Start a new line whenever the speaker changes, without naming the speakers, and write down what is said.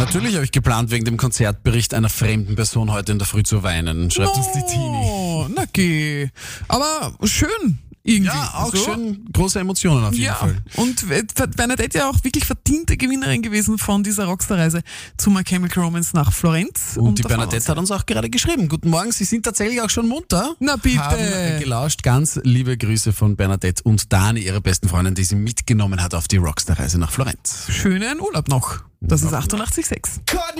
Natürlich habe ich geplant, wegen dem Konzertbericht einer fremden Person heute in der Früh zu weinen, schreibt uns die Tini.
Oh, na geh. Aber schön. Irgendwie.
Ja, auch
so.
schön große Emotionen auf jeden Fall.
Und Bernadette ja auch wirklich verdiente Gewinnerin gewesen von dieser Rockstar-Reise zu My Chemical Romance nach Florenz.
Und die
da fahren wir
Bernadette hat uns auch gerade geschrieben. Guten Morgen, Sie sind tatsächlich auch schon munter.
Na bitte.
Haben gelauscht. Ganz liebe Grüße von Bernadette und Dani, ihrer besten Freundin, die sie mitgenommen hat auf die Rockstar-Reise nach Florenz.
Schönen Urlaub noch. Das ist 88,6.